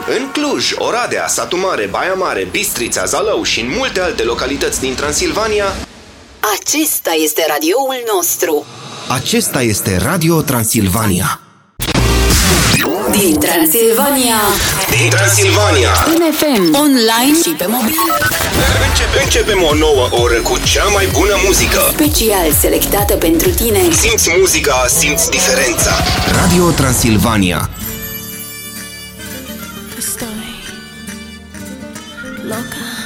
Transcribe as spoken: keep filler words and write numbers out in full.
În Cluj, Oradea, Satu Mare, Baia Mare, Bistrița, Zalău și în multe alte localități din Transilvania. Acesta este radioul nostru. Acesta este Radio Transilvania. Din Transilvania. Din Transilvania. În F M, online și pe mobil. Începe, începem o nouă oră cu cea mai bună muzică. Special selectată pentru tine. Simți muzica, simți diferența. Radio Transilvania. Estoy loca.